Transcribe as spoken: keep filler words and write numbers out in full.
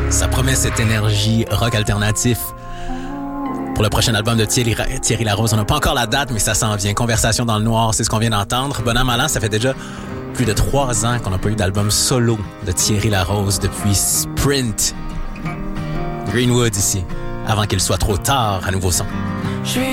Ça promet cette énergie rock alternatif. Pour le prochain album de Thierry, Thierry Larose, on n'a pas encore la date, mais ça s'en vient. Conversation dans le noir, c'est ce qu'on vient d'entendre. Bon an, mal an, ça fait déjà plus de trois ans qu'on n'a pas eu d'album solo de Thierry Larose depuis Sprint. Greenwood ici, avant qu'il soit trop tard à nouveau son.